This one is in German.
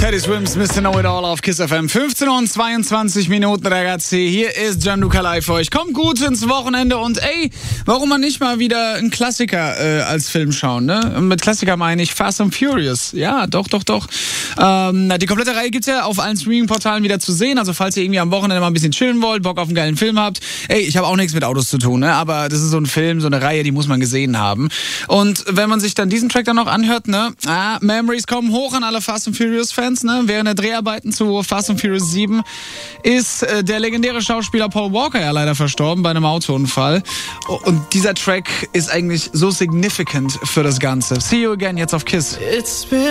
Teddy Swims, Mr. Know It All auf Kiss FM. 15 und 22 Minuten, ragazzi. Hier ist Gianluca live für euch. Kommt gut ins Wochenende und ey, warum man nicht mal wieder einen Klassiker als Film schauen, ne? Und mit Klassiker meine ich Fast and Furious. Ja, doch. Die komplette Reihe gibt's ja auf allen Streaming-Portalen wieder zu sehen. Also falls ihr irgendwie am Wochenende mal ein bisschen chillen wollt, Bock auf einen geilen Film habt. Ey, ich habe auch nichts mit Autos zu tun, ne? Aber das ist so ein Film, so eine Reihe, die muss man gesehen haben. Und wenn man sich dann diesen Track dann noch anhört, ne? Memories kommen hoch an alle Fast and Furious-Fans, ne? Während der Dreharbeiten zu Fast and Furious 7 ist der legendäre Schauspieler Paul Walker ja leider verstorben bei einem Autounfall. Und dieser Track ist eigentlich so significant für das Ganze. See you again jetzt auf Kiss.